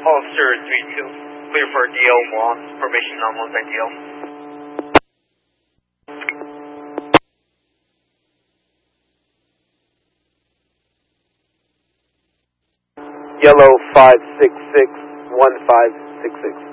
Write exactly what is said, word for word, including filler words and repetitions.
Hollister three two, clear for D L one, formation on one side D L. Yellow five six six one five six six.